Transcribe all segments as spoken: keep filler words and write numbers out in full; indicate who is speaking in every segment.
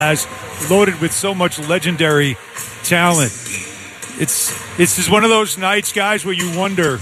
Speaker 1: has, loaded with so much legendary talent. It's it's just one of those nights, guys, where you wonder,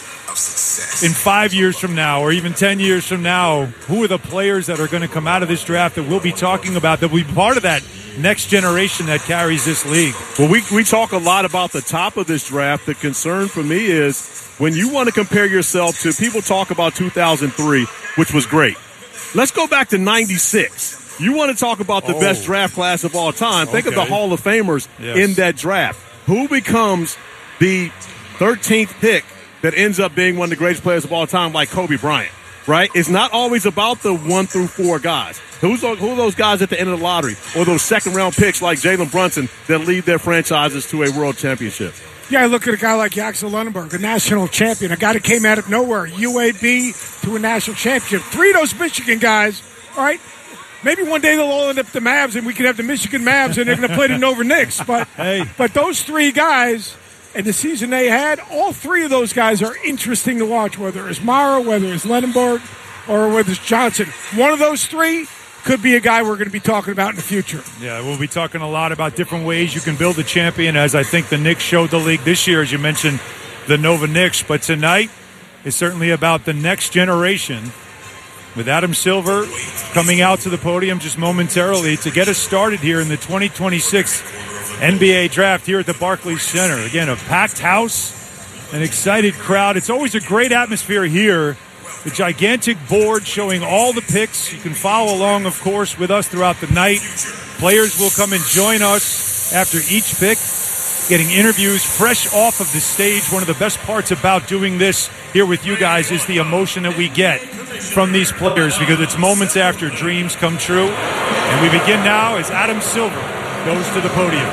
Speaker 1: in five years from now or even ten years from now, who are the players that are going to come out of this draft that we'll be talking about, that will be part of that next generation that carries this league?
Speaker 2: Well, we, we talk a lot about the top of this draft. The concern for me is when you want to compare yourself to, people talk about two thousand three, which was great. Let's go back to ninety-six. You want to talk about the oh. best draft class of all time. Think okay. of the Hall of Famers yes. in that draft. Who becomes the thirteenth pick that ends up being one of the greatest players of all time, like Kobe Bryant, right? It's not always about the one through four guys. Who's who are those guys at the end of the lottery, or those second-round picks like Jalen Brunson that lead their franchises to a world championship?
Speaker 3: Yeah, I look at a guy like Axel Lundberg, a national champion, a guy that came out of nowhere, U A B to a national championship. Three of those Michigan guys, all right? Maybe one day they'll all end up the Mavs, and we could have the Michigan Mavs, and they're going to play the Nova Knicks. But, hey. but those three guys, and the season they had, all three of those guys are interesting to watch, whether it's Mara, whether it's Lendenberg, or whether it's Johnson. One of those three could be a guy we're going to be talking about in the future.
Speaker 1: Yeah, we'll be talking a lot about different ways you can build a champion, as I think the Knicks showed the league this year, as you mentioned, the Nova Knicks. But tonight is certainly about the next generation, with Adam Silver coming out to the podium just momentarily to get us started here in the twenty twenty-six N B A draft here at the Barclays Center. Again, a packed house, an excited crowd. It's always a great atmosphere here. The gigantic board showing all the picks. You can follow along, of course, with us throughout the night. Players will come and join us after each pick, getting interviews fresh off of the stage. One of the best parts about doing this here with you guys is the emotion that we get from these players, because it's moments after dreams come true. And we begin now as Adam Silver goes to the podium.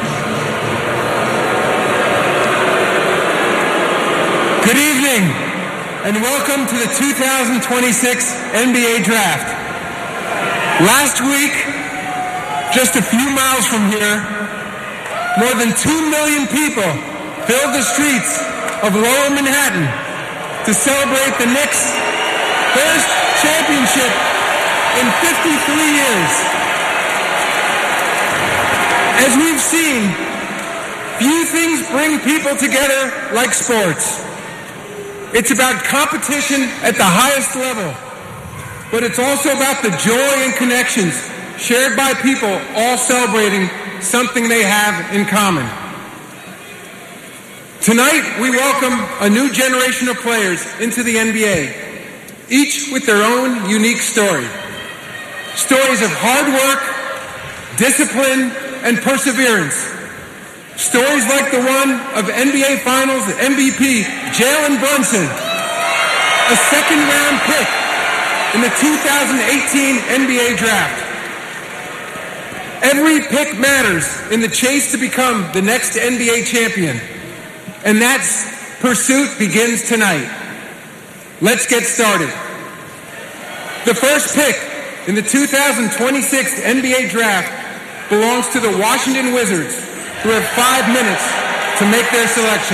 Speaker 4: Good evening, and welcome to the two thousand twenty-six N B A Draft. Last week, just a few miles from here, more than two million people filled the streets of Lower Manhattan to celebrate the Knicks' first championship in fifty-three years. As we've seen, few things bring people together like sports. It's about competition at the highest level, but it's also about the joy and connections shared by people all celebrating something they have in common. Tonight, we welcome a new generation of players into the N B A, each with their own unique story. Stories of hard work, discipline, and perseverance. Stories like the one of N B A Finals M V P Jalen Brunson, a second-round pick in the two thousand eighteen N B A Draft. Every pick matters in the chase to become the next N B A champion, and that pursuit begins tonight. Let's get started. The first pick in the two thousand twenty-six N B A Draft belongs to the Washington Wizards, who have five minutes to make their selection.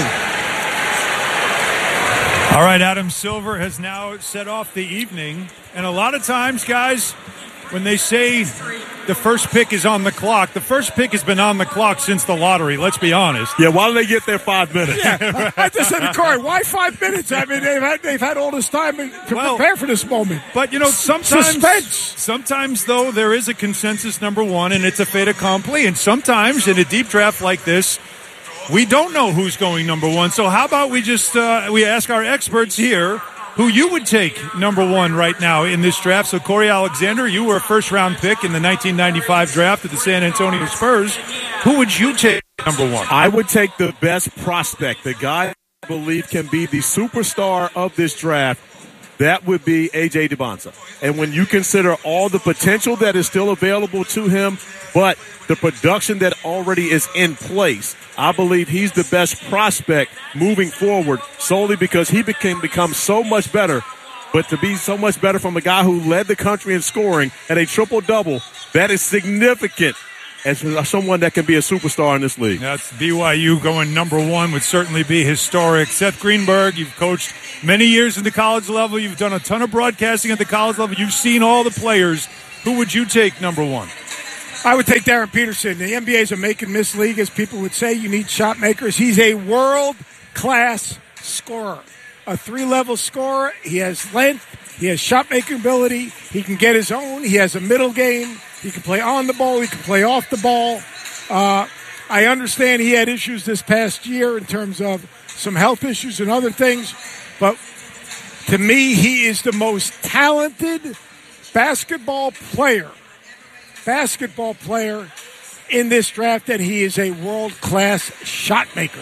Speaker 1: All right, Adam Silver has now set off the evening. And a lot of times, guys, when they say the first pick is on the clock, the first pick has been on the clock since the lottery, let's be honest.
Speaker 2: Yeah, why don't they get their five minutes?
Speaker 3: Yeah, I just said to Corey, why five minutes? I mean, they've had, they've had all this time to well, prepare for this moment.
Speaker 1: But, you know, sometimes,
Speaker 3: Suspense.
Speaker 1: sometimes, though, there is a consensus number one, and it's a fait accompli. And sometimes, in a deep draft like this, we don't know who's going number one. So how about we just uh, we ask our experts here who you would take number one right now in this draft. So, Corey Alexander, you were a first-round pick in the nineteen ninety-five draft at the San Antonio Spurs. Who would you take number one?
Speaker 2: I would take the best prospect, the guy I believe can be the superstar of this draft. That would be A J DeBonza. And when you consider all the potential that is still available to him, but the production that already is in place, I believe he's the best prospect moving forward, solely because he became become so much better. But to be so much better from a guy who led the country in scoring at a triple-double, that is significant as someone that can be a superstar in this league.
Speaker 1: That's B Y U going number one, would certainly be historic. Seth Greenberg, you've coached many years at the college level. You've done a ton of broadcasting at the college level. You've seen all the players. Who would you take number one?
Speaker 3: I would take Darren Peterson. The N B A is a make-and-miss league, as people would say. You need shot makers. He's a world-class scorer, a three-level scorer. He has length. He has shot-making ability. He can get his own. He has a middle game. He can play on the ball. He can play off the ball. Uh, I understand he had issues this past year in terms of some health issues and other things, but to me, he is the most talented basketball player, basketball player in this draft, and he is a world-class shot maker.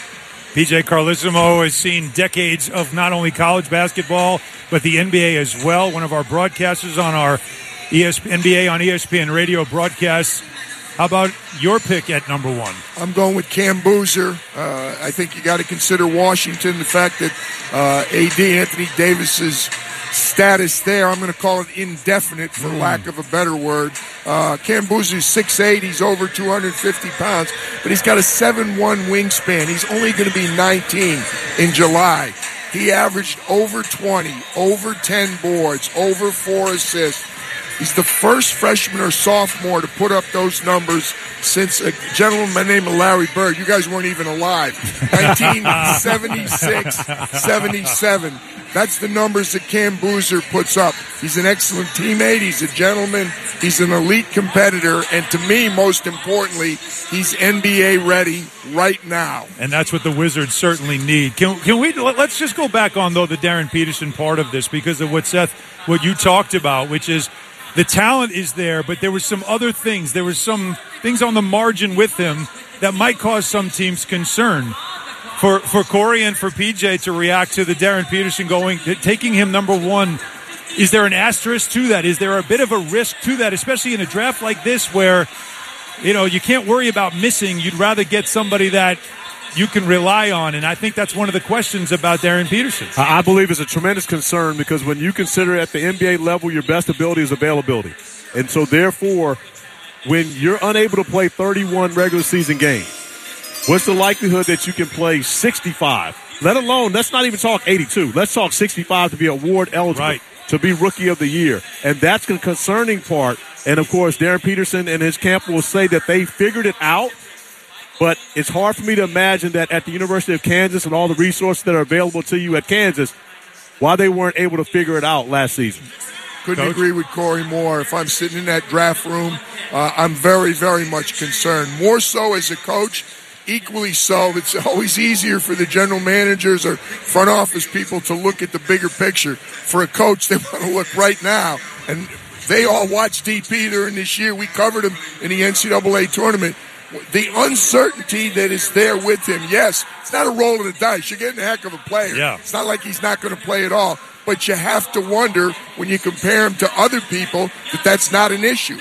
Speaker 1: P J Carlesimo has seen decades of not only college basketball, but the N B A as well. One of our broadcasters on our E S P N, N B A on E S P N radio broadcasts. How about your pick at number one?
Speaker 5: I'm going with Cam Boozer. Uh, I think you got to consider Washington, the fact that uh, A D, Anthony Davis's status there, I'm going to call it indefinite for mm. lack of a better word. Uh, Cam Boozer's six eight, he's over two hundred fifty pounds, but he's got a seven one wingspan. He's only going to be nineteen in July. He averaged over twenty, over ten boards, over four assists. He's the first freshman or sophomore to put up those numbers since a gentleman named Larry Bird. You guys weren't even alive. nineteen seventy-six seventy-seven. That's the numbers that Cam Boozer puts up. He's an excellent teammate. He's a gentleman. He's an elite competitor. And to me, most importantly, he's N B A ready right now.
Speaker 1: And that's what the Wizards certainly need. Can, can we, let's just go back on, though, the Darren Peterson part of this because of what Seth, what you talked about, which is the talent is there, but there were some other things. There were some things on the margin with him that might cause some teams concern. For for Corey and for P J to react to the Darren Peterson going, taking him number one, is there an asterisk to that? Is there a bit of a risk to that, especially in a draft like this where, you know, you can't worry about missing. You'd rather get somebody that you can rely on, and I think that's one of the questions about Darren Peterson.
Speaker 2: I believe it's a tremendous concern because when you consider at the N B A level, your best ability is availability. And so, therefore, when you're unable to play thirty-one regular season games, what's the likelihood that you can play sixty-five? Let alone, let's not even talk eighty-two. Let's talk sixty-five to be award eligible,
Speaker 1: right,
Speaker 2: to be Rookie of the Year. And that's the concerning part. And, of course, Darren Peterson and his camp will say that they figured it out. But it's hard for me to imagine that at the University of Kansas and all the resources that are available to you at Kansas, why they weren't able to figure it out last season.
Speaker 5: Couldn't
Speaker 1: Coach?
Speaker 5: agree with Corey more. If I'm sitting in that draft room, uh, I'm very, very much concerned. More so as a coach, equally so. It's always easier for the general managers or front office people to look at the bigger picture. For a coach, they want to look right now. And they all watched D P during this year. We covered him in the N C double A tournament. The uncertainty that is there with him, yes, it's not a roll of the dice. You're getting a heck of a player.
Speaker 1: Yeah.
Speaker 5: It's not like he's not going to play at all. But you have to wonder when you compare him to other people that that's not an issue.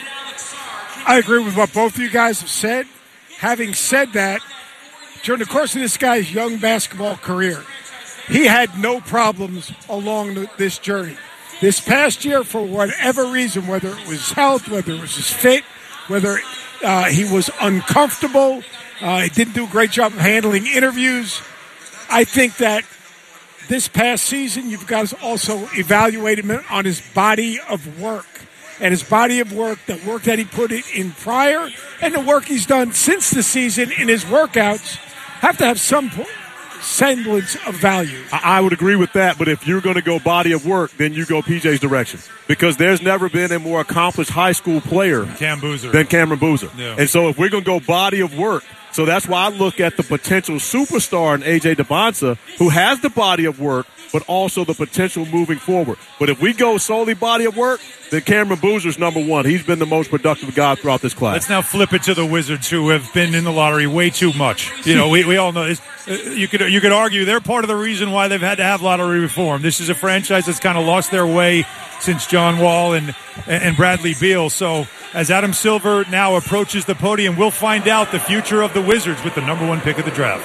Speaker 3: I agree with what both of you guys have said. Having said that, during the course of this guy's young basketball career, he had no problems along this journey. This past year, for whatever reason, whether it was health, whether it was his fit, whether uh, he was uncomfortable, uh, he didn't do a great job of handling interviews, I think that this past season, you've got to also evaluate him on his body of work. And his body of work, the work that he put in prior, and the work he's done since the season in his workouts, have to have some semblance of value.
Speaker 2: I would agree with that, but if you're going to go body of work, then you go P J's direction. Because there's never been a more accomplished high school player
Speaker 1: Cam Boozer.
Speaker 2: than Cameron Boozer.
Speaker 1: Yeah.
Speaker 2: And so if we're going to go body of work, so that's why I look at the potential superstar in A J Debonsa, who has the body of work, but also the potential moving forward. But if we go solely body of work, then Cameron Boozer's number one. He's been the most productive guy throughout this class.
Speaker 1: Let's now flip it to the Wizards, who have been in the lottery way too much. You know, we, we all know this. You could you could argue they're part of the reason why they've had to have lottery reform. This is a franchise that's kind of lost their way since John Wall and and Bradley Beal. So as Adam Silver now approaches the podium, we'll find out the future of the Wizards with the number one pick of the draft.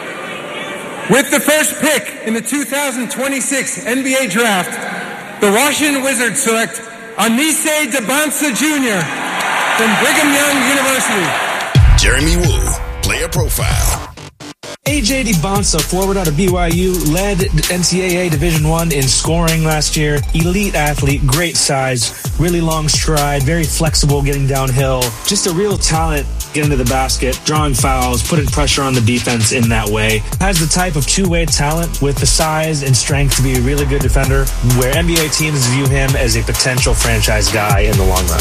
Speaker 4: With the first pick in the two thousand twenty-six N B A Draft, the Washington Wizards select Anise Debonsa Junior from Brigham Young University.
Speaker 6: Jeremy Woo, player profile. A J DeBonsa, forward out of B Y U, led N C double A Division One in scoring last year. Elite athlete, great size, really long stride, very flexible getting downhill. Just a real talent getting to the basket, drawing fouls, putting pressure on the defense in that way. Has the type of two-way talent with the size and strength to be a really good defender, where N B A teams view him as a potential franchise guy in the long run.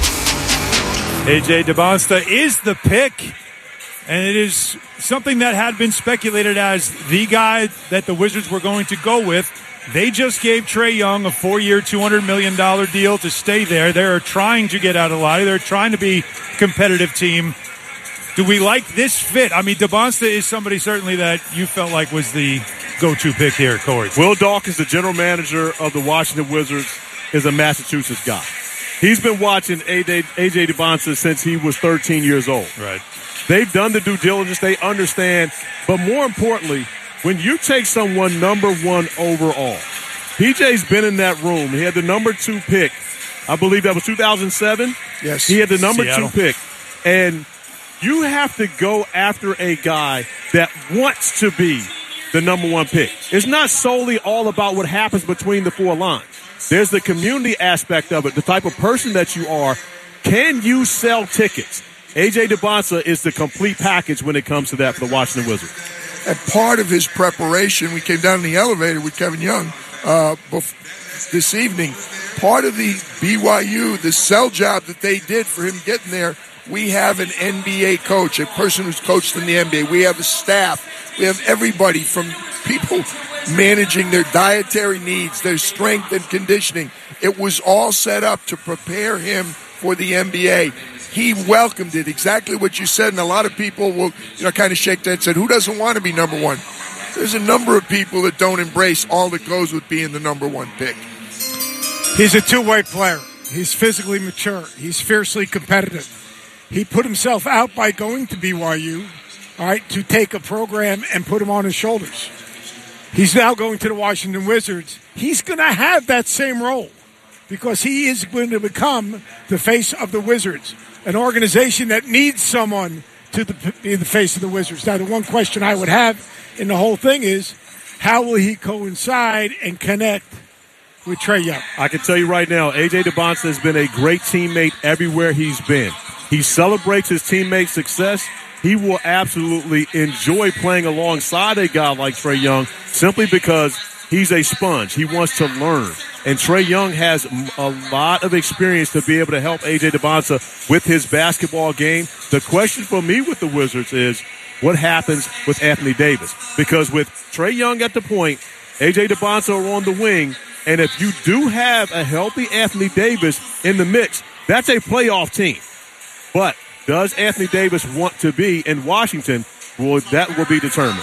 Speaker 1: A J DeBonsa is the pick. And it is something that had been speculated as the guy that the Wizards were going to go with. They just gave Trae Young a four-year, two hundred million dollars deal to stay there. They're trying to get out of lottery. They're trying to be a competitive team. Do we like this fit? I mean, DeBonsa is somebody certainly that you felt like was the go-to pick here, Corey.
Speaker 2: Will Dawkins, the general manager of the Washington Wizards, is a Massachusetts guy. He's been watching A J DeBonsa since he was thirteen years old.
Speaker 1: Right.
Speaker 2: They've done the due diligence. They understand. But more importantly, when you take someone number one overall, P J's been in that room. He had the number two pick. I believe that was two thousand seven.
Speaker 5: Yes.
Speaker 2: He had the number
Speaker 1: Seattle.
Speaker 2: two pick. And you have to go after a guy that wants to be the number one pick. It's not solely all about what happens between the four lines. There's the community aspect of it, the type of person that you are. Can you sell tickets? A J DeBonsa is the complete package when it comes to that for the Washington Wizards.
Speaker 5: And part of his preparation, we came down in the elevator with Kevin Young uh, bef- this evening. Part of the B Y U, the sell job that they did for him getting there, we have an N B A coach, a person who's coached in the N B A. We have a staff. We have everybody from people managing their dietary needs, their strength and conditioning. It was all set up to prepare him for the N B A. He welcomed it, exactly what you said, and a lot of people will, you know, kind of shake their head and say, who doesn't want to be number one? There's a number of people that don't embrace all that goes with being the number one pick.
Speaker 3: He's a two-way player. He's physically mature. He's fiercely competitive. He put himself out by going to B Y U, all right, to take a program and put him on his shoulders. He's now going to the Washington Wizards. He's going to have that same role because he is going to become the face of the Wizards, an organization that needs someone to the, be the face of the Wizards. Now, the one question I would have in the whole thing is, how will he coincide and connect with Trae Young?
Speaker 2: I can tell you right now, A J DeBonsa has been a great teammate everywhere he's been. He celebrates his teammates' success. He will absolutely enjoy playing alongside a guy like Trae Young simply because he's a sponge. He wants to learn. And Trae Young has a lot of experience to be able to help A J DeBonsa with his basketball game. The question for me with the Wizards is, what happens with Anthony Davis? Because with Trae Young at the point, A J DeBonsa are on the wing, and if you do have a healthy Anthony Davis in the mix, that's a playoff team. But does Anthony Davis want to be in Washington? Well, that will be determined.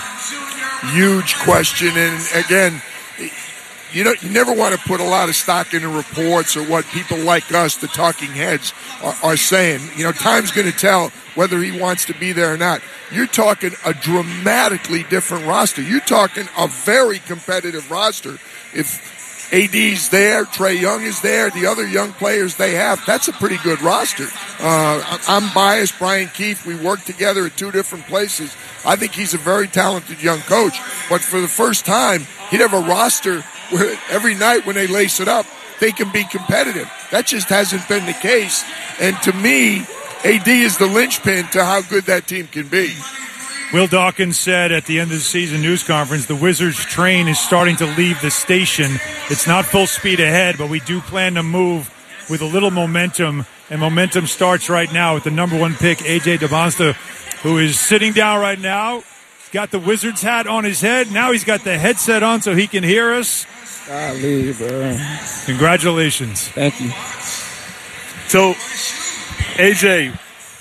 Speaker 5: Huge question. And again, you know, you never want to put a lot of stock into reports or what people like us, the talking heads, are, are saying. You know, time's going to tell whether he wants to be there or not. You're talking a dramatically different roster. You're talking a very competitive roster. If A D's there, Trae Young is there, the other young players they have, that's a pretty good roster. Uh, I'm biased, Brian Keefe, we worked together at two different places. I think he's a very talented young coach, but for the first time, he'd have a roster where every night when they lace it up, they can be competitive. That just hasn't been the case, and to me, A D is the linchpin to how good that team can be.
Speaker 1: Will Dawkins said at the end of the season news conference, the Wizards train is starting to leave the station. It's not full speed ahead, but we do plan to move with a little momentum, and momentum starts right now with the number one pick, A J DeBonsa, who is sitting down right now. Got the Wizards hat on his head. Now he's got the headset on so he can hear us.
Speaker 7: Golly, bro.
Speaker 1: Congratulations.
Speaker 7: Thank you.
Speaker 2: So, A J,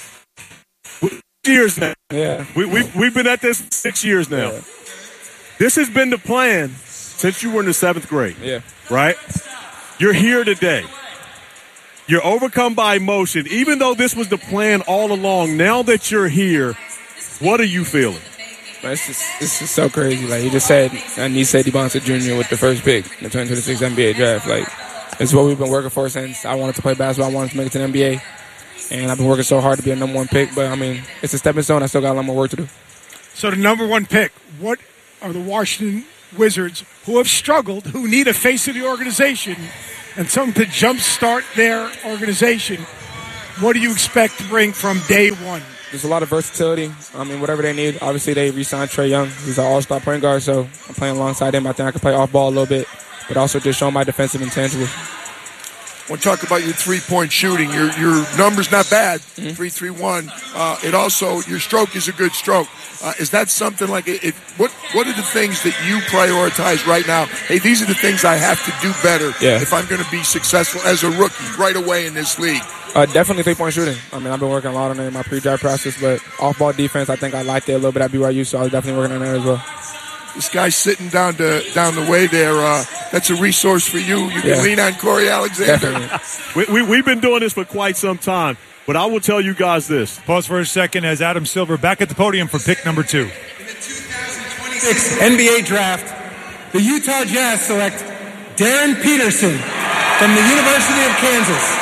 Speaker 2: years now.
Speaker 7: Yeah.
Speaker 2: We, we, we've been at this six years now.
Speaker 7: Yeah.
Speaker 2: This has been the plan since you were in the seventh grade.
Speaker 7: Yeah.
Speaker 2: Right? You're here today. You're overcome by emotion. Even though this was the plan all along, now that you're here, what are you feeling?
Speaker 7: Man, it's just, it's just so crazy. Like, you just said, and you said DeBonsa Junior with the first pick in the twenty twenty-six N B A draft. Like, it's what we've been working for since I wanted to play basketball. I wanted to make it to the N B A. And I've been working so hard to be a number one pick. But, I mean, it's a stepping stone. I still got a lot more work to do.
Speaker 3: So the number one pick, what are the Washington Wizards, who have struggled, who need a face of the organization and something to jumpstart their organization, what do you expect to bring from day one?
Speaker 7: There's a lot of versatility. I mean, whatever they need. Obviously, they re-signed Trae Young. He's an all-star point guard, so I'm playing alongside him. I think I can play off-ball a little bit, but also just show my defensive intangibles.
Speaker 5: I want to talk about your three-point shooting. Your your number's not bad, mm-hmm. three three one. Uh, it also, your stroke is a good stroke. Uh, is that something like, it, what What are the things that you prioritize right now? Hey, these are the things I have to do better
Speaker 7: yeah.
Speaker 5: if I'm going to be successful as a rookie right away in this league.
Speaker 7: Uh, definitely three-point shooting. I mean, I've been working a lot on it in my pre-draft process, but off-ball defense, I think I liked it a little bit at B Y U, so I was definitely working on that as well.
Speaker 5: This guy's sitting down to down the way there. Uh, that's a resource for you. You can
Speaker 7: yeah.
Speaker 5: lean on Corey Alexander.
Speaker 2: we, we, we've been doing this for quite some time, but I will tell you guys this.
Speaker 1: Pause for a second as Adam Silver back at the podium for pick number two.
Speaker 4: In the two thousand twenty-six N B A Draft, the Utah Jazz select Darren Peterson from the University of Kansas.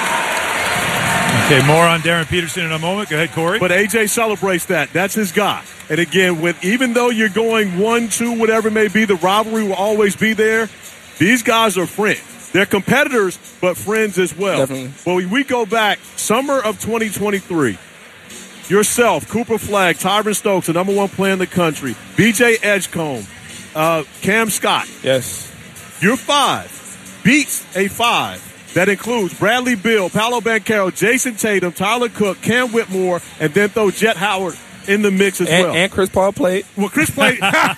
Speaker 1: Okay, more on Darren Peterson in a moment. Go ahead, Corey.
Speaker 2: But A J celebrates that. That's his guy. And again, with even though you're going one, two, whatever it may be, the rivalry will always be there. These guys are friends. They're competitors, but friends as well.
Speaker 7: Definitely.
Speaker 2: Well, we go back summer of twenty twenty-three. Yourself, Cooper Flagg, Tyron Stokes, the number one player in the country, B J Edgecombe, uh, Cam Scott.
Speaker 7: Yes.
Speaker 2: Your five beats a five. That includes Bradley Beal, Paolo Banchero, Jason Tatum, Tyler Cook, Cam Whitmore, and then throw Jet Howard in the mix as
Speaker 7: and,
Speaker 2: well.
Speaker 7: And Chris Paul played.
Speaker 2: Well, Chris played.
Speaker 3: He's calling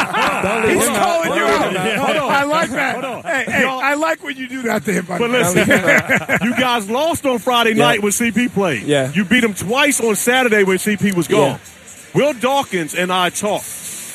Speaker 3: you out.
Speaker 2: Yeah, hold on.
Speaker 3: I like that.
Speaker 2: Hold on.
Speaker 3: Hey, hey, I like when you do that to him.
Speaker 2: But listen, you guys lost on Friday
Speaker 7: yeah.
Speaker 2: night when C P played.
Speaker 7: Yeah.
Speaker 2: You beat him twice on Saturday when C P was gone.
Speaker 7: Yeah.
Speaker 2: Will Dawkins and I talked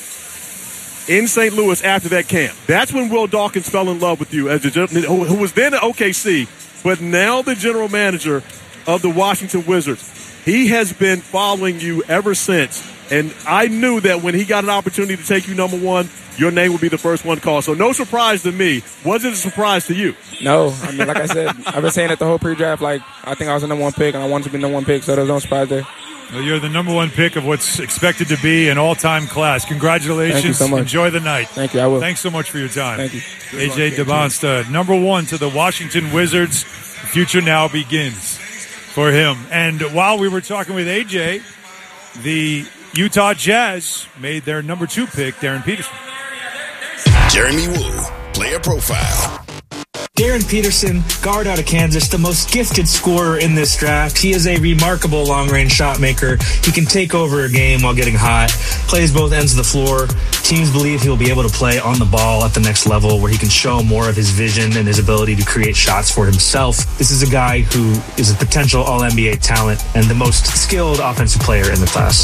Speaker 2: in Saint Louis after that camp. That's when Will Dawkins fell in love with you, as the, who was then at O K C, but now the general manager of the Washington Wizards. He has been following you ever since, and I knew that when he got an opportunity to take you number one, your name would be the first one called. So no surprise to me. Was it a surprise to you?
Speaker 7: No. I mean, like I said, I've been saying it the whole pre-draft. Like, I think I was the number one pick, and I wanted to be the number one pick, so there was no surprise there.
Speaker 1: Well, you're the number one pick of what's expected to be an all-time class. Congratulations.
Speaker 7: Thank you so much.
Speaker 1: Enjoy the night.
Speaker 7: Thank you. I will.
Speaker 1: Thanks so much for your time.
Speaker 7: Thank you.
Speaker 1: A J Dybantsa, number one to the Washington Wizards. The future now begins for him. And while we were talking with A J, the Utah Jazz made their number two pick, Darren Peterson.
Speaker 8: Jeremy Woo, player profile.
Speaker 6: Darren Peterson, guard out of Kansas, the most gifted scorer in this draft. He is a remarkable long-range shot maker. He can take over a game while getting hot, plays both ends of the floor. Teams believe he'll be able to play on the ball at the next level where he can show more of his vision and his ability to create shots for himself. This is a guy who is a potential All N B A talent and the most skilled offensive player in the class.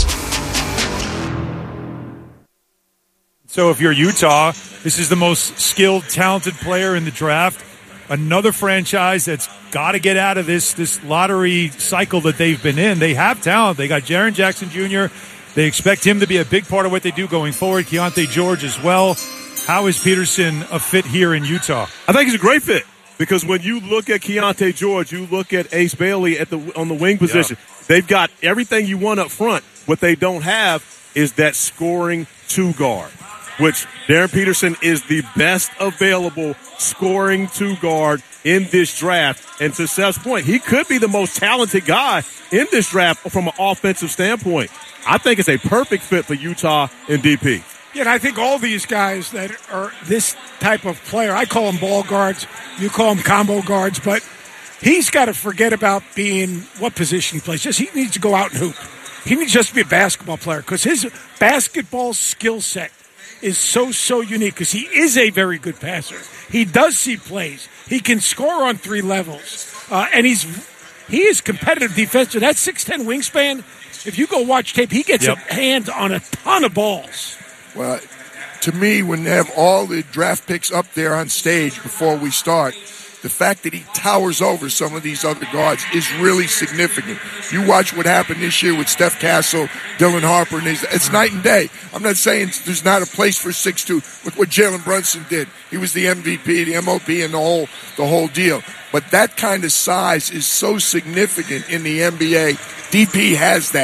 Speaker 1: So if you're Utah, this is the most skilled, talented player in the draft. Another franchise that's got to get out of this this lottery cycle that they've been in. They have talent. They got Jaren Jackson Junior They expect him to be a big part of what they do going forward. Keontae George as well. How is Peterson a fit here in Utah?
Speaker 2: I think he's a great fit because when you look at Keontae George, you look at Ace Bailey at the on the wing position. Yeah. They've got everything you want up front. What they don't have is that scoring two guard, which Darren Peterson is the best available scoring two guard in this draft. And to Seth's point, he could be the most talented guy in this draft from an offensive standpoint. I think it's a perfect fit for Utah and D P.
Speaker 3: Yeah, and I think all these guys that are this type of player, I call them ball guards, you call them combo guards, but he's got to forget about being what position he plays. Just he needs to go out and hoop. He needs just to be a basketball player because his basketball skill set is so, so unique because he is a very good passer. He does see plays. He can score on three levels. Uh, and he's he is competitive defensive. That six ten wingspan, if you go watch tape, he gets yep. a hand on a ton of balls.
Speaker 5: Well, to me, when they have all the draft picks up there on stage before we start, the fact that he towers over some of these other guards is really significant. You watch what happened this year with Steph Castle, Dylan Harper, and it's night and day. I'm not saying there's not a place for six two. Look what Jalen Brunson did. He was the M V P, the M O P, and the whole the whole deal. But that kind of size is so significant in the N B A. D P has that.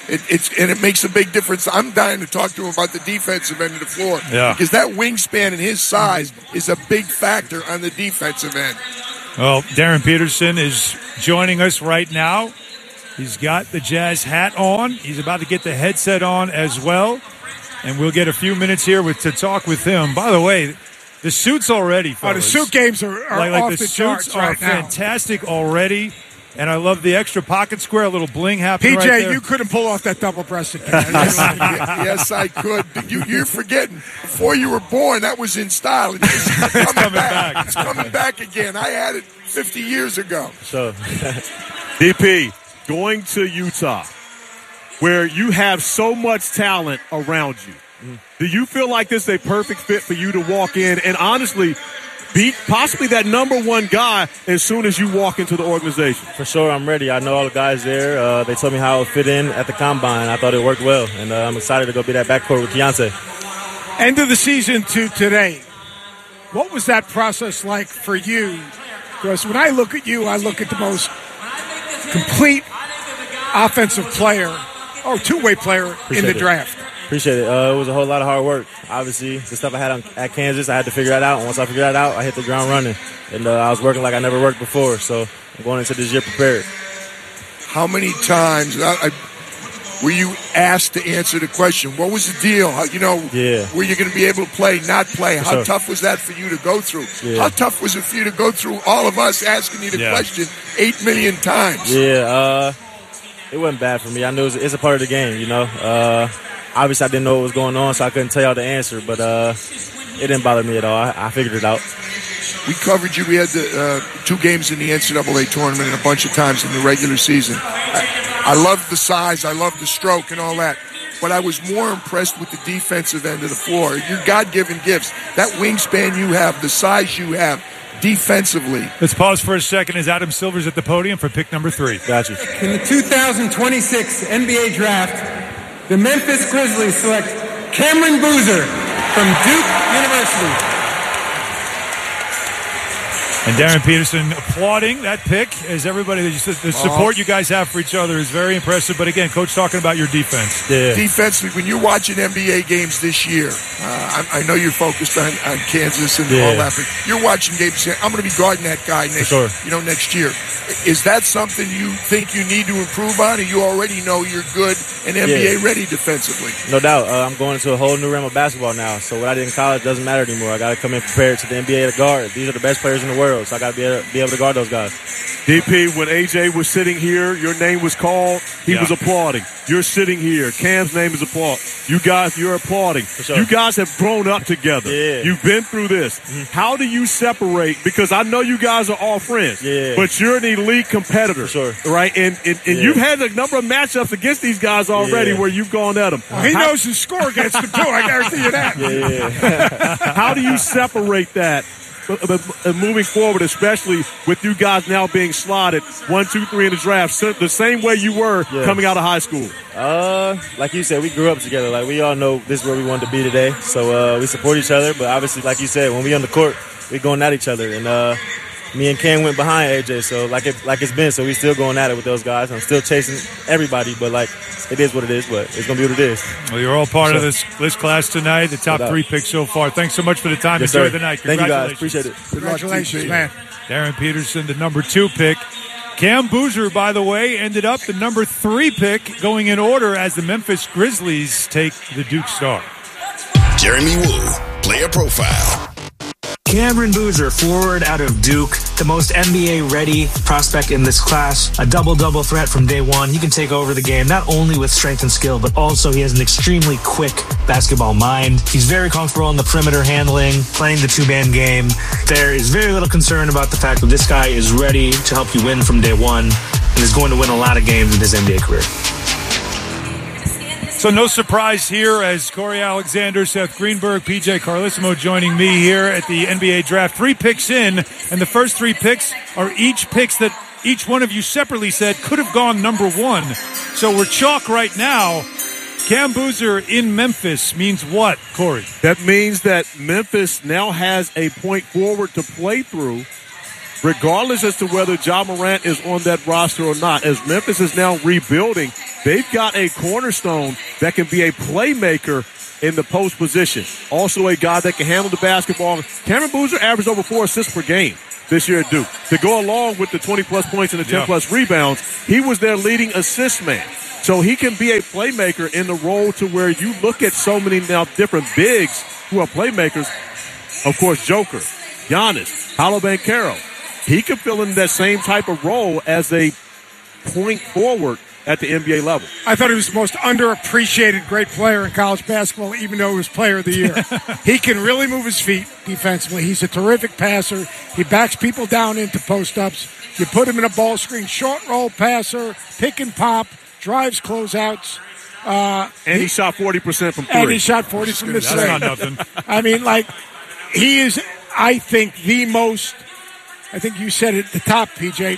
Speaker 5: It, it's and it makes a big difference. I'm dying to talk to him about the defensive end of the floor
Speaker 1: Yeah.
Speaker 5: because that wingspan and his size is a big factor on the defensive end.
Speaker 1: Well, Darren Peterson is joining us right now. He's got the Jazz hat on. He's about to get the headset on as well. And we'll get a few minutes here with to talk with him. By the way, the suits already, fellas.
Speaker 3: Oh, the suit games are, are
Speaker 1: like, like
Speaker 3: off
Speaker 1: the,
Speaker 3: the,
Speaker 1: suits
Speaker 3: charts
Speaker 1: are
Speaker 3: right now.
Speaker 1: fantastic already. And I love the extra pocket square, a little bling happening
Speaker 3: P J,
Speaker 1: right there.
Speaker 3: you couldn't pull off that double-breasted thing.
Speaker 5: Yes, I could. You, you're forgetting. Before you were born, that was in style. It's coming,
Speaker 1: coming
Speaker 5: back.
Speaker 1: back.
Speaker 5: It's coming back again. I had it fifty years ago.
Speaker 2: So, D P, going to Utah, where you have so much talent around you, mm-hmm. do you feel like this is a perfect fit for you to walk in and honestly beat possibly that number one guy as soon as you walk into the organization?
Speaker 9: For sure, I'm ready. I know all the guys there. Uh, they told me how it fit in at the combine. I thought it worked well, and uh, I'm excited to go be that backcourt with Keontae.
Speaker 3: End of the season to today. What was that process like for you? Because when I look at you, I look at the most complete offensive player, or two-way player
Speaker 9: Appreciate
Speaker 3: in the
Speaker 9: it.
Speaker 3: draft.
Speaker 9: Appreciate it. Uh, it was a whole lot of hard work. Obviously, the stuff I had on, at Kansas, I had to figure that out. And once I figured that out, I hit the ground running. And uh, I was working like I never worked before. So I'm going into this year prepared.
Speaker 5: How many times I, I, were you asked to answer the question? What was the deal? How, you know,
Speaker 9: Yeah.
Speaker 5: were you going to be able to play, not play?
Speaker 9: For
Speaker 5: How
Speaker 9: sure.
Speaker 5: tough was that for you to go through?
Speaker 9: Yeah.
Speaker 5: How tough was it for you to go through all of us asking you the
Speaker 1: Yeah.
Speaker 5: question eight million times?
Speaker 9: Yeah, uh, it wasn't bad for me. I knew it was, it's a part of the game, you know. Uh, obviously, I didn't know what was going on, so I couldn't tell y'all the answer. But uh, it didn't bother me at all. I, I figured it out.
Speaker 5: We covered you. We had the, uh, two games in the N C double A tournament and a bunch of times in the regular season. I, I loved the size. I loved the stroke and all that. But I was more impressed with the defensive end of the floor. Your God-given gifts, that wingspan you have, the size you have, defensively.
Speaker 1: Let's pause for a second as Adam Silver's at the podium for pick number three.
Speaker 9: Got you.
Speaker 4: In the two thousand twenty-six N B A Draft, the Memphis Grizzlies select Cameron Boozer from Duke University.
Speaker 1: And Darren Peterson applauding that pick as everybody, the support you guys have for each other is very impressive. But again, Coach talking about your defense.
Speaker 9: Yeah.
Speaker 5: Defensively, when you're watching N B A games this year, uh, I, I know you're focused on, on Kansas and
Speaker 9: Yeah.
Speaker 5: all that, but you're watching games saying, I'm going to be guarding that guy next,
Speaker 9: sure.
Speaker 5: you know, next year. Is that something you think you need to improve on, or you already know you're good and N B A
Speaker 9: Yeah.
Speaker 5: ready defensively?
Speaker 9: No doubt. Uh, I'm going into a whole new realm of basketball now. So what I did in college doesn't matter anymore. I got to come in prepared to the N B A to guard. These are the best players in the world, so I got to be able, be able to guard those guys.
Speaker 2: D P, when A J was sitting here, your name was called. He
Speaker 1: Yeah.
Speaker 2: was applauding. You're sitting here. Cam's name is applauding. You guys, you're applauding.
Speaker 9: sure.
Speaker 2: You guys have grown up together.
Speaker 9: Yeah.
Speaker 2: You've been through this. How do you separate? Because I know you guys are all friends.
Speaker 9: Yeah.
Speaker 2: But you're an elite competitor.
Speaker 9: For sure.
Speaker 2: Right? And, and, and
Speaker 9: Yeah.
Speaker 2: you've had a number of matchups against these guys already
Speaker 9: Yeah.
Speaker 2: where you've gone at them.
Speaker 3: Well, he knows his score against them, too. I guarantee you that.
Speaker 9: Yeah, yeah.
Speaker 2: How do you separate that uh, uh, moving forward, especially with you guys now being slotted one, two, three in the draft, so the same way you were
Speaker 9: Yeah.
Speaker 2: coming out of high school?
Speaker 9: Uh, like you said, we grew up together. Like, we all know this is where we wanted to be today. So uh, we support each other. But obviously, like you said, when we on the court, we going at each other. And uh, me and Cam went behind A J. So like it, like it's been. So we still going at it with those guys. I'm still chasing everybody. But like, it is what it is. But it's gonna be what it is.
Speaker 1: Well, you're all part of
Speaker 9: Sure.
Speaker 1: this this class tonight. The top
Speaker 9: No doubt.
Speaker 1: three picks so far. Thanks so much for the time.
Speaker 9: Yes,
Speaker 1: Enjoy
Speaker 9: sir.
Speaker 1: the night.
Speaker 9: Thank you guys.
Speaker 1: Congratulations.
Speaker 9: Appreciate it.
Speaker 5: Good luck to you,
Speaker 3: Congratulations,
Speaker 5: Pete.
Speaker 3: man.
Speaker 1: Darren Peterson, the number two pick. Cam Boozer, by the way, ended up the number three pick going in order as the Memphis Grizzlies take the Duke Star.
Speaker 8: Jeremy Woo, player profile.
Speaker 6: Cameron Boozer, forward out of Duke, the most N B A-ready prospect in this class. A double-double threat from day one. He can take over the game, not only with strength and skill, but also he has an extremely quick basketball mind. He's very comfortable on the perimeter handling, playing the two-man game. There is very little concern about the fact that this guy is ready to help you win from day one and is going to win a lot of games in his N B A career.
Speaker 1: So no surprise here as Corey Alexander, Seth Greenberg, P J Carlissimo joining me here at the N B A draft. Three picks in, and the first three picks are each picks that each one of you separately said could have gone number one. So we're chalk right now. Cam Boozer in Memphis means what, Corey?
Speaker 2: That means that Memphis now has a point forward to play through, regardless as to whether Ja Morant is on that roster or not. As Memphis is now rebuilding, they've got a cornerstone that can be a playmaker in the post position. Also a guy that can handle the basketball. Cameron Boozer averaged over four assists per game this year at Duke. To go along with the twenty-plus points and the ten-plus yeah. rebounds, he was their leading assist man. So he can be a playmaker in the role to where you look at so many now different bigs who are playmakers. Of course, Joker, Giannis, Paolo Banchero. He can fill in that same type of role as a point forward at the N B A level.
Speaker 3: I thought he was the most underappreciated great player in college basketball, even though he was player of the year. He can really move his feet defensively. He's a terrific passer. He backs people down into post-ups. You put him in a ball screen, short roll passer, pick and pop, drives closeouts. Uh,
Speaker 2: and he, he shot forty percent from three.
Speaker 3: And he shot forty from the
Speaker 1: That's not nothing.
Speaker 3: I mean, like, he is, I think, the most, I think you said it at the top, P J,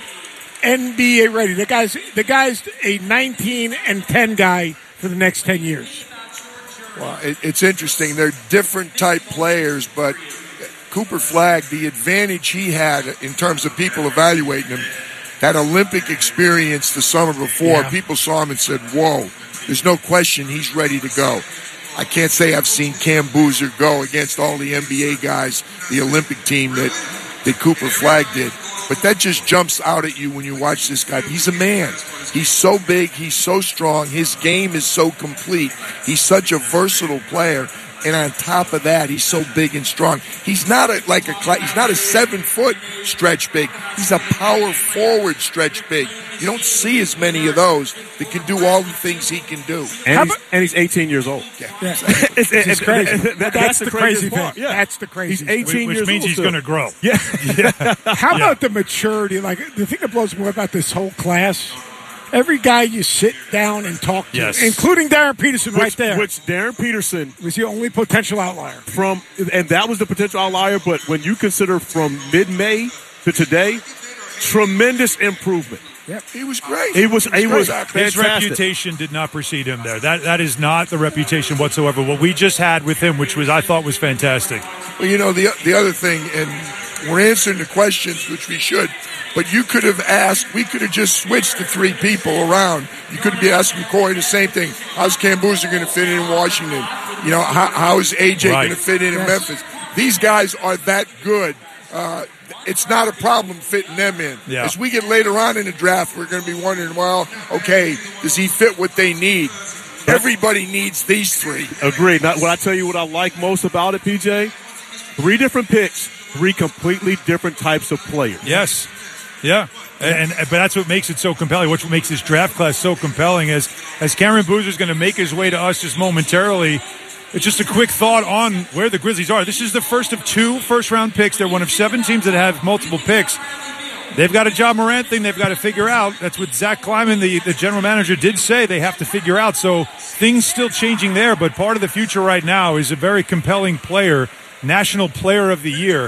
Speaker 3: N B A ready. The guy's the guy's a nineteen and ten guy for the next ten years.
Speaker 5: Well, it, it's interesting. They're different type players, but Cooper Flagg, the advantage he had in terms of people evaluating him, that Olympic experience the summer before, yeah. people saw him and said, whoa, there's no question he's ready to go. I can't say I've seen Cam Boozer go against all the N B A guys, the Olympic team that, that Cooper Flagg did. But that just jumps out at you when you watch this guy. He's a man. He's so big. He's so strong. His game is so complete. He's such a versatile player. And on top of that, he's so big and strong. He's not a, like a he's not a seven-foot stretch big. He's a power forward stretch big. You don't see as many of those that can do all the things he can do.
Speaker 2: And, he's, and he's eighteen years old.
Speaker 3: Yeah, yeah. it's, it's, it's crazy. That, that's, that's the, the crazy thing.
Speaker 2: Yeah.
Speaker 3: That's the crazy.
Speaker 2: He's eighteen
Speaker 1: which,
Speaker 2: years
Speaker 1: which means
Speaker 2: old
Speaker 1: he's going to grow.
Speaker 2: Yeah.
Speaker 3: yeah. How about yeah. the maturity? Like the thing that blows me away about this whole class. Every guy you sit down and talk to,
Speaker 1: yes.
Speaker 3: including Darren Peterson
Speaker 2: which,
Speaker 3: right there.
Speaker 2: Which Darren Peterson
Speaker 3: was the only potential outlier.
Speaker 2: From and that was the potential outlier, but when you consider from mid-May to today, tremendous improvement.
Speaker 5: Yep. He was great.
Speaker 2: He was he was,
Speaker 1: was
Speaker 2: fantastic.
Speaker 1: His reputation did not precede him there. That that is not the reputation whatsoever. What we just had with him, which was I thought was fantastic.
Speaker 5: Well, you know, the the other thing, and we're answering the questions, which we should, but you could have asked, we could have just switched the three people around. You could be asking Corey the same thing. How's Cam Boozer going to fit in in Washington? You know, how, how is A J right. going to fit in yes. in Memphis? These guys are that good. Uh, it's not a problem fitting them in.
Speaker 1: Yeah.
Speaker 5: As we get later on in the draft, we're going to be wondering, well, okay, does he fit what they need? Everybody needs these three.
Speaker 2: Agreed. Now, what I tell you what I like most about it, P J, three different picks, three completely different types of players.
Speaker 1: Yes. Yeah. And, and but that's what makes it so compelling. What makes this draft class so compelling is as Cameron Boozer is going to make his way to us just momentarily. It's just a quick thought on where the Grizzlies are. This is the first of two first-round picks. They're one of seven teams that have multiple picks. They've got a Ja Morant thing they've got to figure out. That's what Zach Kleiman, the, the general manager, did say they have to figure out. So things still changing there, but part of the future right now is a very compelling player, National Player of the Year.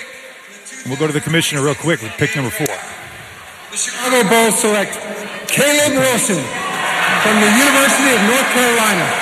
Speaker 1: And we'll go to the commissioner real quick with pick number four.
Speaker 4: The Chicago Bulls select Caleb Wilson from the University of North Carolina.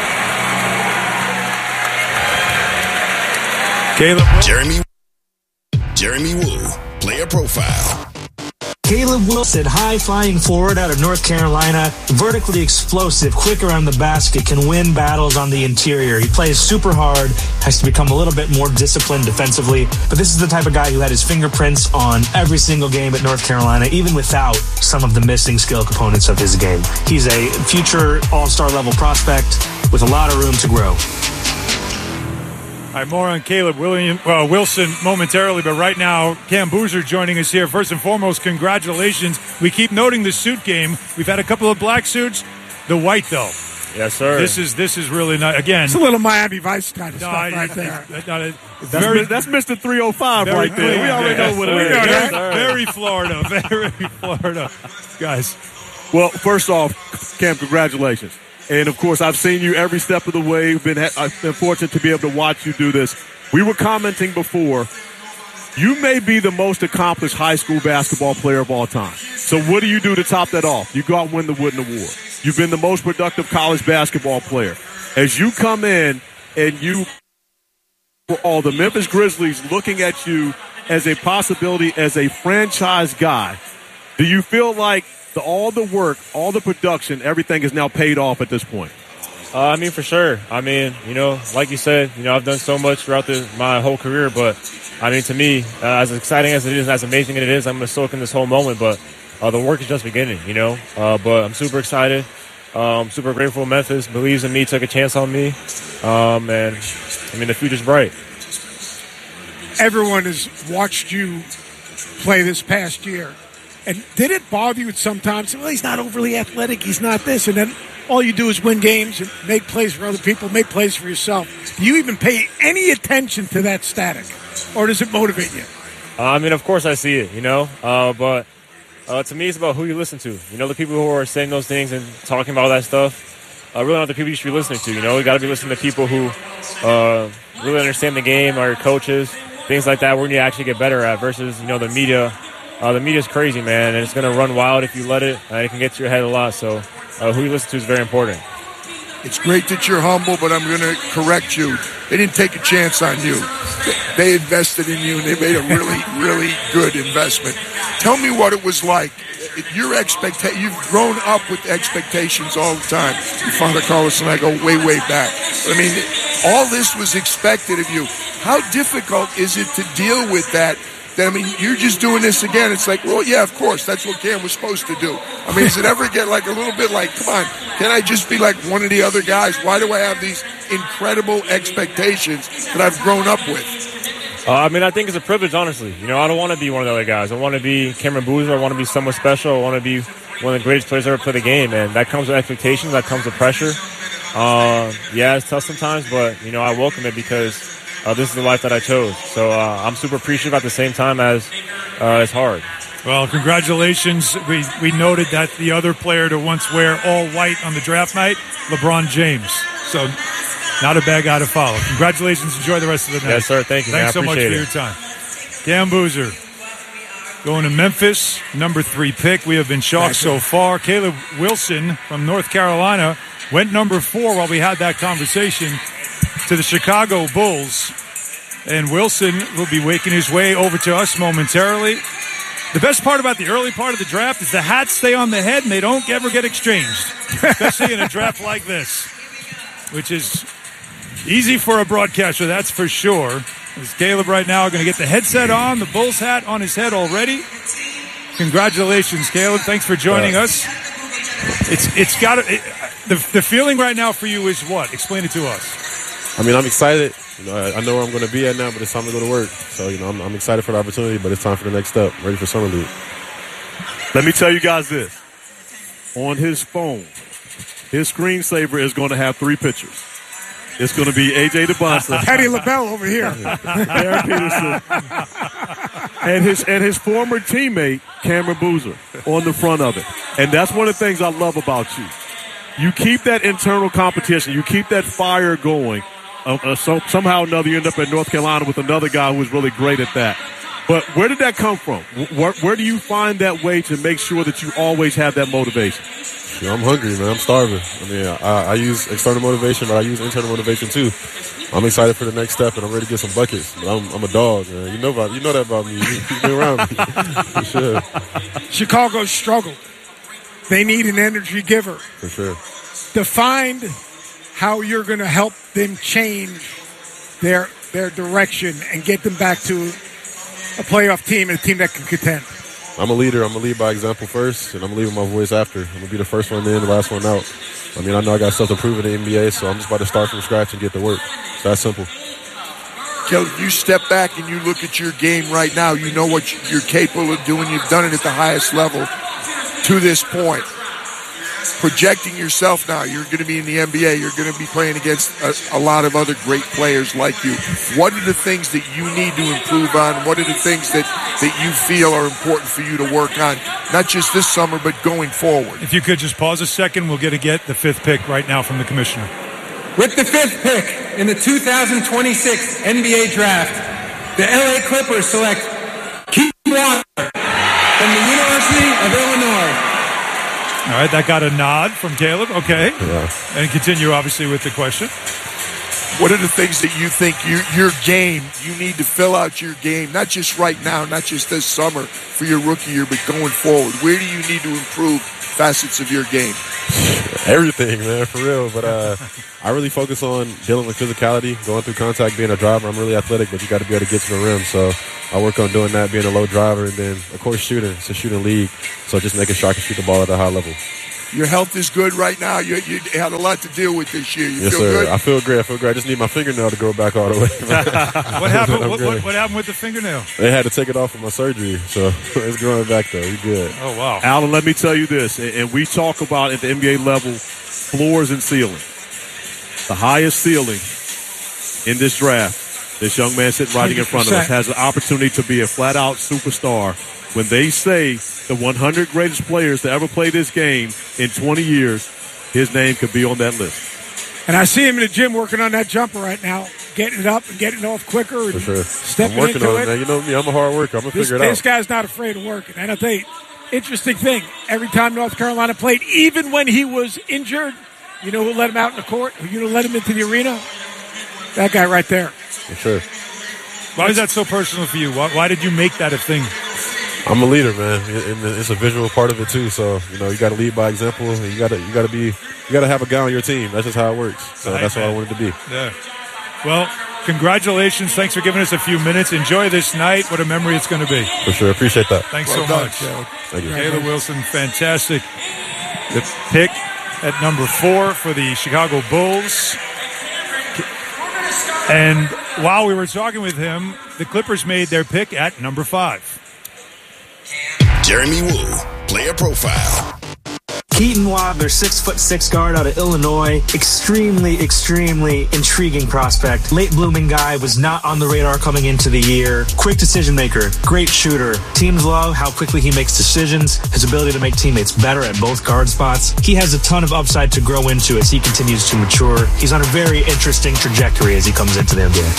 Speaker 1: Caleb
Speaker 8: Jeremy Jeremy Woo, player profile.
Speaker 6: Caleb Wilson, high-flying forward out of North Carolina, vertically explosive, quick around the basket, can win battles on the interior. He plays super hard, has to become a little bit more disciplined defensively, but this is the type of guy who had his fingerprints on every single game at North Carolina, even without some of the missing skill components of his game. He's a future all-star level prospect with a lot of room to grow.
Speaker 1: All right, more on Caleb William, uh, Wilson momentarily, but right now, Cam Boozer joining us here. First and foremost, congratulations. We keep noting the suit game. We've had a couple of black suits. The white, though.
Speaker 9: Yes, sir.
Speaker 1: This is this is really nice. Again,
Speaker 3: it's a little Miami Vice kind of
Speaker 1: no,
Speaker 3: stuff
Speaker 1: I,
Speaker 3: right there.
Speaker 1: It, it, it,
Speaker 2: that's,
Speaker 1: very,
Speaker 2: that's Mister three oh five right there.
Speaker 1: Clean.
Speaker 2: We already
Speaker 1: yes,
Speaker 2: know what
Speaker 1: it is.
Speaker 2: is.
Speaker 1: Very, very Florida. Very Florida. Guys.
Speaker 2: Well, first off, Cam, congratulations. And, of course, I've seen you every step of the way. Been, I've been fortunate to be able to watch you do this. We were commenting before, you may be the most accomplished high school basketball player of all time. So what do you do to top that off? You go out and win the Wooden Award. You've been the most productive college basketball player. As you come in and you, for all the Memphis Grizzlies looking at you as a possibility as a franchise guy, do you feel like the, all the work, all the production, everything is now paid off at this point?
Speaker 10: Uh, I mean, for sure. I mean, you know, like you said, you know, I've done so much throughout the, my whole career, but I mean, to me, uh, as exciting as it is, as amazing as it is, I'm going to soak in this whole moment, but uh, the work is just beginning, you know. Uh, but I'm super excited. Um, super grateful Memphis believes in me, took a chance on me, um, and, I mean, the future's bright.
Speaker 3: Everyone has watched you play this past year. And did it bother you sometimes? Well, he's not overly athletic, he's not this, and then all you do is win games and make plays for other people, make plays for yourself. Do you even pay any attention to that static, or does it motivate you?
Speaker 10: Uh, I mean, of course I see it, you know, uh, but uh, to me it's about who you listen to. You know, the people who are saying those things and talking about that stuff uh, really not the people you should be listening to. You know, you got to be listening to people who uh, really understand the game, are your coaches, things like that, we're going to actually get better at versus, you know, the media. Uh, the media's crazy, man, and it's going to run wild if you let it. Uh, it can get to your head a lot, so uh, who you listen to is very important.
Speaker 5: It's great that you're humble, but I'm going to correct you. They didn't take a chance on you. They invested in you, and they made a really, really good investment. Tell me what it was like. Your expecta- You've grown up with expectations all the time. Your father, Carlos, and I go way, way back. I mean, all this was expected of you. How difficult is it to deal with that? I mean, you're just doing this again. It's like, well, yeah, of course, that's what Cam was supposed to do. I mean, does it ever get like a little bit like, come on, can I just be like one of the other guys? Why do I have these incredible expectations that I've grown up with?
Speaker 10: Uh, I mean, I think it's a privilege, honestly. You know, I don't want to be one of the other guys. I want to be Cameron Boozer. I want to be someone special. I want to be one of the greatest players ever play the game. And that comes with expectations. That comes with pressure. Uh, yeah, it's tough sometimes, but, you know, I welcome it because Uh, this is the life that I chose. So uh, I'm super appreciative at the same time as uh, it's hard.
Speaker 1: Well, congratulations. We we noted that the other player to once wear all white on the draft night, LeBron James. So not a bad guy to follow. Congratulations. Enjoy the rest of the night.
Speaker 10: Yes, sir. Thank you.
Speaker 1: Thanks
Speaker 10: man.
Speaker 1: so
Speaker 10: I
Speaker 1: much for
Speaker 10: it.
Speaker 1: your time. Cam Boozer going to Memphis, number three pick. We have been shocked so far. Caleb Wilson from North Carolina went number four while we had that conversation to the Chicago Bulls. And Wilson will be making his way over to us momentarily. The best part about the early part of the draft is the hats stay on the head and they don't ever get exchanged, especially in a draft like this, which is easy for a broadcaster, that's for sure. As Caleb right now going to get the headset on, the Bulls hat on his head already. Congratulations, Caleb. Thanks for joining uh, us. It's It's got to, it, the, the feeling right now for you is what? Explain it to us.
Speaker 11: I mean, I'm excited. You know, I, I know where I'm going to be at now, but it's time to go to work. So, you know, I'm, I'm excited for the opportunity, but it's time for the next step. Ready for Summer League.
Speaker 2: Let me tell you guys this. On his phone, his screensaver is going to have three pictures. It's going to be A J DeBonsa,
Speaker 3: Patty LaBelle over here,
Speaker 2: Darren Peterson, and his and his former teammate Cameron Boozer on the front of it. And that's one of the things I love about you. You keep that internal competition. You keep that fire going. Uh, uh, so, somehow or another, you end up at North Carolina with another guy who's really great at that. But where did that come from? Where, where do you find that way to make sure that you always have that motivation?
Speaker 11: You know, I'm hungry, man. I'm starving. I mean, I, I use external motivation, but I use internal motivation too. I'm excited for the next step, and I'm ready to get some buckets. But I'm, I'm a dog, man. You know about, you know that about me. You, you've been around me. For sure.
Speaker 3: Chicago struggled. They need an energy giver.
Speaker 11: For sure.
Speaker 3: Define how you're going to help them change their their direction and get them back to a playoff team and a team that can contend.
Speaker 11: I'm a leader. I'm going to lead by example first, and I'm going to leave with my voice after. I'm going to be the first one in, the last one out. I mean, I know I got stuff to prove in the N B A, so I'm just about to start from scratch and get to work. It's that simple.
Speaker 5: Kelly, you step back and you look at your game right now. You know what you're capable of doing. You've done it at the highest level to this point. Projecting yourself now, you're going to be in the N B A. You're going to be playing against a, a lot of other great players like you. What are the things that you need to improve on? What are the things that, that you feel are important for you to work on, not just this summer, but going forward?
Speaker 1: If you could just pause a second, we'll get to get the fifth pick right now from the commissioner.
Speaker 4: With the fifth pick in the two thousand twenty-six N B A Draft, the L A Clippers select Keith Walker from the University of Illinois.
Speaker 1: All right, that got a nod from Caleb. Okay.
Speaker 11: Yeah.
Speaker 1: And continue, obviously, with the question.
Speaker 5: What are the things that you think you, your game, you need to fill out your game, not just right now, not just this summer for your rookie year, but going forward? Where do you need to improve facets of your game?
Speaker 11: Everything, man, for real. But uh, I really focus on dealing with physicality, going through contact, being a driver. I'm really athletic, but you got to be able to get to the rim. So I work on doing that, being a low driver, and then, of course, shooting. It's a shooting league, so just making sure I can shoot the ball at a high level.
Speaker 5: Your health is good right now. You, you had a lot to deal with this year. You
Speaker 11: yes,
Speaker 5: feel
Speaker 11: sir.
Speaker 5: good?
Speaker 11: I feel great. I feel great. I just need my fingernail to grow back all the way.
Speaker 1: What happened? What, what, what happened with the fingernail?
Speaker 11: They had to take it off for my surgery, so it's growing back though. We good.
Speaker 1: Oh wow,
Speaker 2: Alan, let me tell you this, and we talk about at the N B A level floors and ceilings. The highest ceiling in this draft, this young man sitting right in front of us has an opportunity to be a flat-out superstar. When they say the one hundred greatest players to ever play this game in twenty years, his name could be on that list.
Speaker 3: And I see him in the gym working on that jumper right now, getting it up and getting it off quicker. And
Speaker 11: For sure.
Speaker 3: stepping
Speaker 11: I'm working
Speaker 3: into
Speaker 11: on
Speaker 3: it.
Speaker 11: it, man. You know me, I'm a hard worker. I'm going to
Speaker 3: This,
Speaker 11: figure it
Speaker 3: this
Speaker 11: out.
Speaker 3: guy's not afraid of working. And I think, interesting thing, every time North Carolina played, even when he was injured, you know who let him out in the court? You know who let him into the arena? That guy right there.
Speaker 11: For sure.
Speaker 1: Why is that so personal for you? Why, why did you make that a thing?
Speaker 11: I'm a leader, man, and it's a visual part of it too. So you know, you got to lead by example. You got to, you got to be, you got to have a guy on your team. That's just how it works. So
Speaker 1: Right,
Speaker 11: that's what
Speaker 1: man.
Speaker 11: I wanted to be.
Speaker 1: Yeah. Well, congratulations. Thanks for giving us a few minutes. Enjoy this night. What a memory it's going to be.
Speaker 11: For sure, appreciate that.
Speaker 1: Thanks
Speaker 5: Well
Speaker 1: so
Speaker 5: done,
Speaker 1: much.
Speaker 5: Caleb.
Speaker 11: Thank you.
Speaker 1: Taylor Wilson, fantastic. The pick at number four for the Chicago Bulls. And while we were talking with him, the Clippers made their pick at number five.
Speaker 8: Jeremy Woo, player profile.
Speaker 6: Keaton Wadler, six foot six guard out of Illinois. Extremely, extremely intriguing prospect. Late blooming guy, was not on the radar coming into the year. Quick decision maker, great shooter. Teams love how quickly he makes decisions, his ability to make teammates better at both guard spots. He has a ton of upside to grow into as he continues to mature. He's on a very interesting trajectory as he comes into the N B A.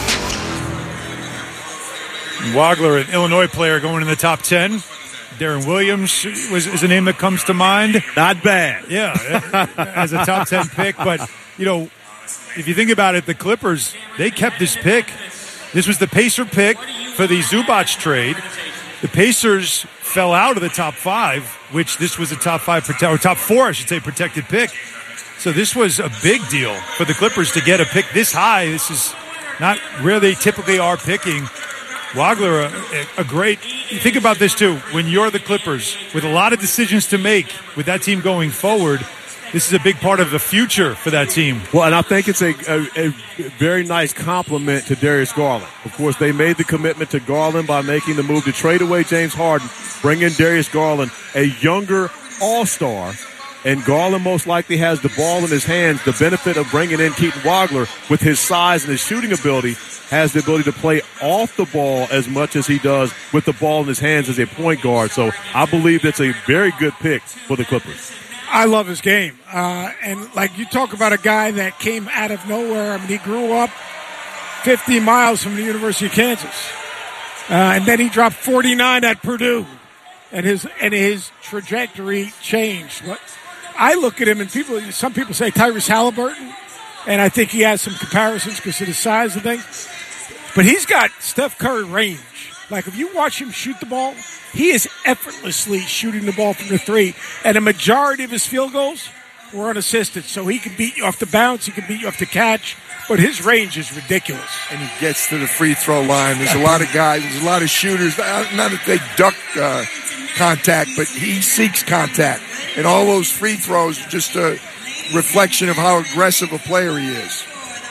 Speaker 1: Wagler, an Illinois player, going in the top ten. Darren Williams was, is a name that comes to mind.
Speaker 2: Not bad.
Speaker 1: Yeah, as a top ten pick. But, you know, if you think about it, the Clippers, they kept this pick. This was the Pacer pick for the Zubac trade. The Pacers fell out of the top five, which this was a top five, or top four, I should say, protected pick. So this was a big deal for the Clippers to get a pick this high. This is not where they typically are picking. Wagler, a, a great, you think about this too, when you're the Clippers with a lot of decisions to make with that team going forward, this is a big part of the future for that team.
Speaker 2: Well, and I think it's a, a, a very nice compliment to Darius Garland. Of course, they made the commitment to Garland by making the move to trade away James Harden, bring in Darius Garland, a younger all-star. And Garland most likely has the ball in his hands. The benefit of bringing in Keaton Wagler with his size and his shooting ability has the ability to play off the ball as much as he does with the ball in his hands as a point guard. So I believe that's a very good pick for the Clippers.
Speaker 3: I love his game. Uh, and like you talk about a guy that came out of nowhere. I mean, he grew up fifty miles from the University of Kansas. Uh, and then he dropped forty-nine at Purdue. And his and his trajectory changed. But I look at him, and people, some people say Tyrese Halliburton, and I think he has some comparisons because of the size of things. But he's got Steph Curry range. Like, if you watch him shoot the ball, he is effortlessly shooting the ball from the three. And a majority of his field goals were unassisted. So he can beat you off the bounce, he can beat you off the catch, but his range is ridiculous.
Speaker 5: And he gets to the free throw line. There's a lot of guys, there's a lot of shooters. Not that they duck uh, contact, but he seeks contact. And all those free throws are just a reflection of how aggressive a player he is.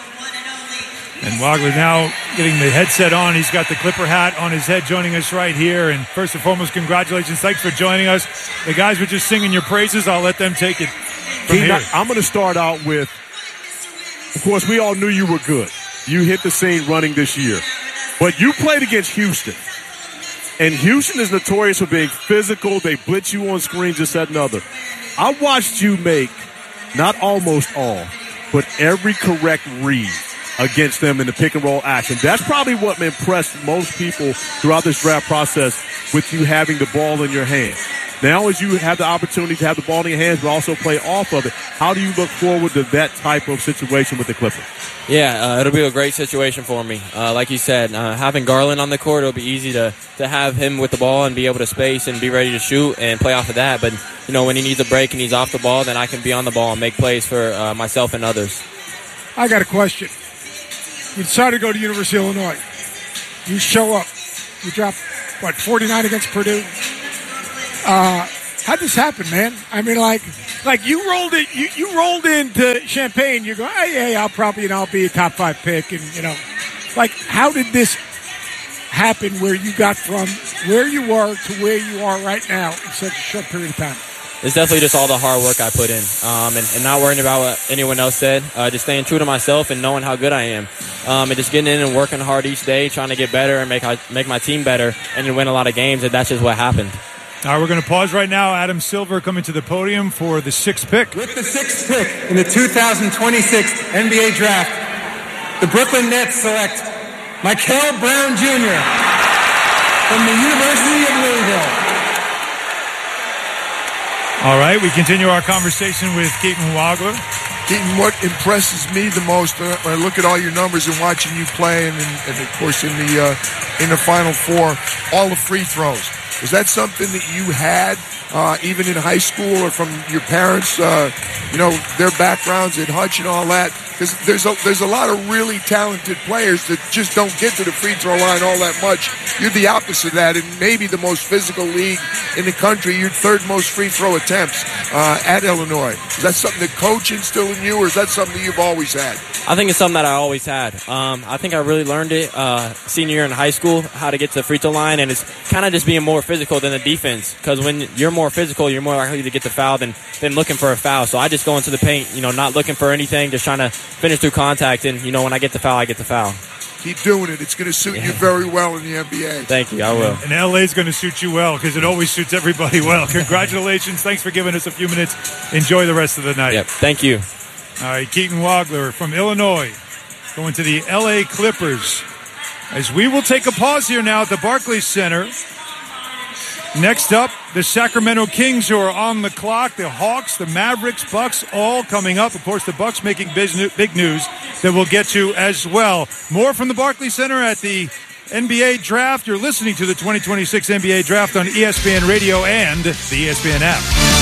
Speaker 1: And Wagler now getting the headset on. He's got the Clipper hat on his head, joining us right here. And first and foremost, congratulations. Thanks for joining us. The guys were just singing your praises. I'll let them take it from
Speaker 2: Keaton,
Speaker 1: here.
Speaker 2: I'm going to start out with, of course, we all knew you were good. You hit the scene running this year. But you played against Houston. And Houston is notorious for being physical. They blitz you on screens, this, that, and other. I watched you make not almost all, but every correct read against them in the pick and roll action. That's probably what impressed most people throughout this draft process, with you having the ball in your hand. Now as you have the opportunity to have the ball in your hands but also play off of it, how do you look forward to that type of situation with the Clippers?
Speaker 12: Yeah, uh, it'll be a great situation for me. Uh, like you said, uh, having Garland on the court, it'll be easy to, to have him with the ball and be able to space and be ready to shoot and play off of that. But, you know, when he needs a break and he's off the ball, then I can be on the ball and make plays for uh, myself and others.
Speaker 3: I got a question. You decided to go to University of Illinois. You show up. You drop, what, forty-nine against Purdue? Uh, how'd this happen, man? I mean, like, like you rolled it. You, you rolled into Champaign. You go, hey, hey, I'll probably, you know, I'll be a top five pick, and you know, like, how did this happen? Where you got from where you were to where you are right now in such a short period of time?
Speaker 12: It's definitely just all the hard work I put in, um, and, and not worrying about what anyone else said. Uh, just staying true to myself and knowing how good I am, um, and just getting in and working hard each day, trying to get better and make make my team better, and then win a lot of games. And that's just what happened.
Speaker 1: All right, we're going to pause right now. Adam Silver coming to the podium for the sixth pick.
Speaker 4: With the sixth pick in the two thousand twenty-six N B A Draft, the Brooklyn Nets select Michael Brown Junior from the University of Louisville.
Speaker 1: All right, we continue our conversation with Keaton Wagler.
Speaker 5: Keaton, what impresses me the most uh, when I look at all your numbers and watching you play, and, and, and of course in the uh, in the Final Four, all the free throws. Is that something that you had uh, even in high school or from your parents, uh, you know, their backgrounds at Hutch and all that? Because there's a, there's a lot of really talented players that just don't get to the free throw line all that much. You're the opposite of that, and maybe the most physical league in the country. You're third most free throw attempts uh, at Illinois. Is that something that coach instilled in you, or is that something that you've always had?
Speaker 12: I think it's something that I always had. Um, I think I really learned it uh, senior year in high school, how to get to the free throw line, and it's kind of just being more physical than the defense. Because when you're more physical, you're more likely to get the foul than, than looking for a foul. So I just go into the paint, you know, not looking for anything, just trying to finish through contact. And, you know, when I get the foul, I get the foul.
Speaker 5: Keep doing it. It's going to suit yeah. you very well in the N B A.
Speaker 12: Thank you. I will.
Speaker 1: And L A is going to suit you well because it always suits everybody well. Congratulations. Thanks for giving us a few minutes. Enjoy the rest of the night.
Speaker 12: Yep. Thank you.
Speaker 1: All right, Keaton Wagler from Illinois going to the L A Clippers. As we will take a pause here now at the Barclays Center. Next up, the Sacramento Kings, who are on the clock. The Hawks, the Mavericks, Bucks, all coming up. Of course, the Bucks making big news that we'll get to as well. More from the Barclays Center at the N B A Draft. You're listening to the twenty twenty-six N B A Draft on E S P N Radio and the E S P N app.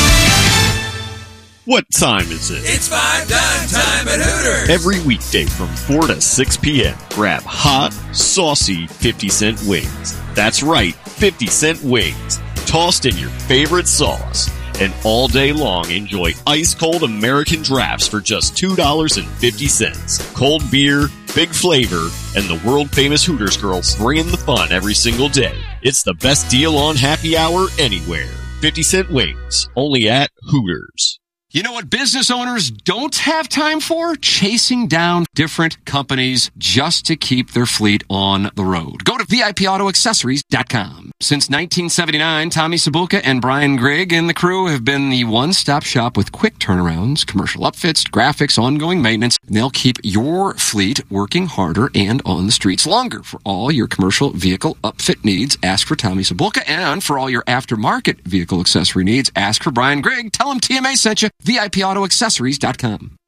Speaker 13: What time is it?
Speaker 14: It's five dime time at Hooters.
Speaker 13: Every weekday from four to six p.m., grab hot, saucy fifty cent wings. That's right, fifty cent wings. Tossed in your favorite sauce. And all day long, enjoy ice-cold American drafts for just two dollars and fifty cents. Cold beer, big flavor, and the world-famous Hooters girls bringing the fun every single day. It's the best deal on happy hour anywhere. fifty cent wings, only at Hooters.
Speaker 15: You know what business owners don't have time for? Chasing down different companies just to keep their fleet on the road. Go to V I P auto accessories dot com. Since nineteen seventy-nine, Tommy Sabulka and Brian Grigg and the crew have been the one-stop shop with quick turnarounds, commercial upfits, graphics, ongoing maintenance. They'll keep your fleet working harder and on the streets longer. For all your commercial vehicle upfit needs, ask for Tommy Sabulka. And for all your aftermarket vehicle accessory needs, ask for Brian Grigg. Tell him T M A sent you. V I P auto accessories dot com.